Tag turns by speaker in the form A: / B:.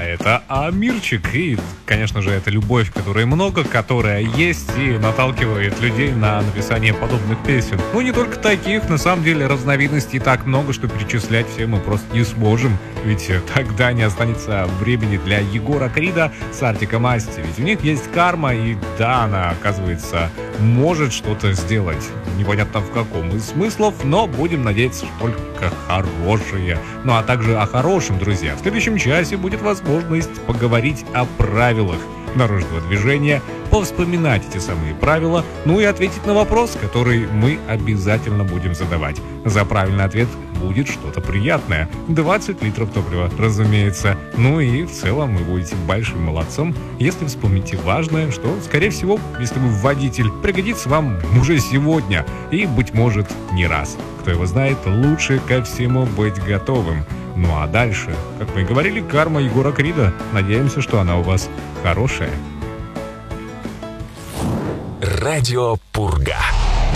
A: это Амирчик. И, конечно же, это любовь, которой много, которая есть и наталкивает людей на написание подобных песен. Ну, не только таких, на самом деле, разновидностей так много, что перечислять все мы просто не сможем. Ведь тогда не останется времени для Егора Крида с Артиком Асти. Ведь у них есть карма, и да, она, оказывается, может что-то сделать. Непонятно в каком из смыслов, но будем надеяться, что только хорошее. Ну а также о хорошем, друзья. В следующем часе будет возможность поговорить о правилах дорожного движения, повспоминать эти самые правила, ну и ответить на вопрос, который мы обязательно будем задавать. За правильный ответ будет что-то приятное. 20 литров топлива, разумеется. Ну и в целом вы будете большим молодцом, если вспомните важное, что, скорее всего, если вы водитель, пригодится вам уже сегодня и, быть может, не раз. Кто его знает, лучше ко всему быть готовым. Ну а дальше, как мы и говорили, карма Егора Крида. Надеемся, что она у вас хорошая.
B: Радио Пурга.